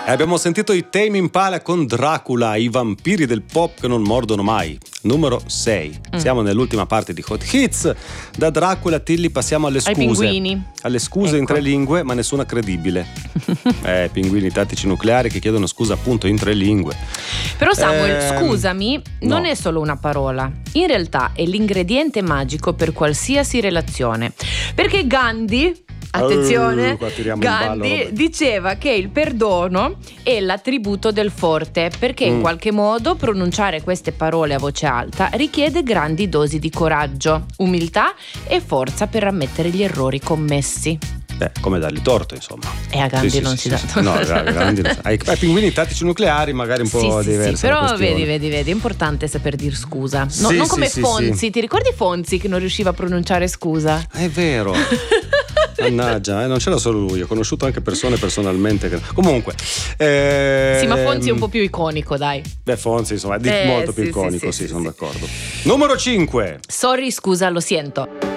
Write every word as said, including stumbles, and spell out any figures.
E abbiamo sentito i Tame Impala con Dracula, i vampiri del pop che non mordono mai. Numero sei. Mm. Siamo nell'ultima parte di Hot Hits. Da Dracula, Tilly, passiamo alle scuse. Ai pinguini. Alle scuse ecco. in tre lingue, ma nessuna credibile. eh, pinguini tattici nucleari che chiedono scusa appunto in tre lingue. Però Samuel, eh, scusami, non no. è solo una parola. In realtà è l'ingrediente magico per qualsiasi relazione. Perché Gandhi, attenzione, uh, Gandhi ballo, diceva che il perdono è l'attributo del forte, perché mm. in qualche modo pronunciare queste parole a voce alta richiede grandi dosi di coraggio, umiltà e forza per ammettere gli errori commessi. Beh, come dargli torto, insomma. E a Gandhi sì, non sì, si sì, dà. No, Gandhi non si... ai, ai pinguini tattici nucleari magari un po' sì, sì, diversa. Sì, però vedi, vedi, vedi, è importante saper dire scusa. No, sì, non come sì, Fonzi. Sì. Ti ricordi Fonzi che non riusciva a pronunciare scusa? È vero. Mannaggia, eh, non c'era solo lui, ho conosciuto anche persone personalmente che... Comunque eh... sì, ma Fonzi è un po' più iconico, dai. Beh, Fonzi insomma è eh, molto più sì, iconico, sì, sì, sì, sono sì. d'accordo. Numero cinque. Sorry, scusa, lo sento.